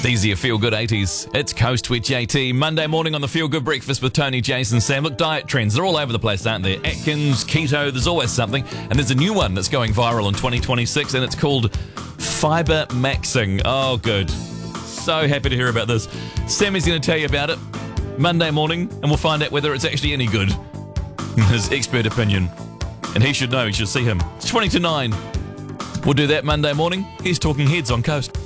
These are your Feel Good 80s. It's Coast with JT. Monday morning on the Feel Good Breakfast with Tony, Jason, Sam. Look, diet trends, they're all over the place, aren't they? Atkins, keto, there's always something. And there's a new one that's going viral in 2026, and it's called Fiber Maxing. Oh, good. So happy to hear about this. Sammy's going to tell you about it Monday morning, and we'll find out whether it's actually any good. His expert opinion. And he should know, you should see him. It's 20 to 9. We'll do that Monday morning. Here's Talking Heads on Coast.